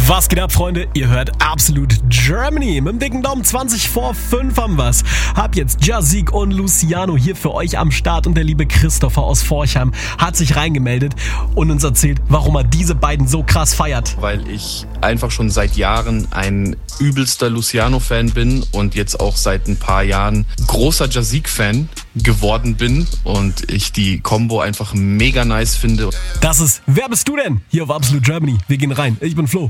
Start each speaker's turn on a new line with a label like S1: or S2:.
S1: Was geht ab, Freunde? Ihr hört Absolute Germany. Mit dem dicken Daumen 20 vor 5 haben wir's. Hab jetzt Jazik und Luciano hier für euch am Start und der liebe Christopher aus Forchheim hat sich reingemeldet und uns erzählt, warum er diese beiden so krass feiert.
S2: Weil ich einfach schon seit Jahren ein übelster Luciano-Fan bin und jetzt auch seit ein paar Jahren großer Jazik-Fan geworden bin und ich die Combo einfach mega nice finde.
S1: Das ist Wer bist du denn? Hier auf Absolute Germany. Wir gehen rein. Ich bin Flo.